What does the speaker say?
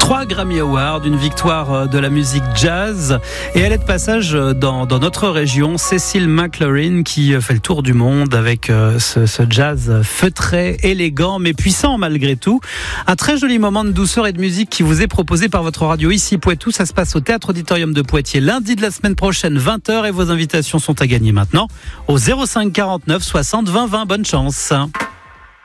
3 Grammy Awards, une victoire de la musique jazz. Et elle est de passage dans notre région, Cécile McLaurin, qui fait le tour du monde avec ce jazz feutré, élégant, mais puissant malgré tout. Un très joli moment de douceur et de musique qui vous est proposé par votre radio ici Poitou. Ça se passe au Théâtre Auditorium de Poitiers lundi de la semaine prochaine, 20h. Et vos invitations sont à gagner maintenant au 05 49 60 20 20. Bonne chance.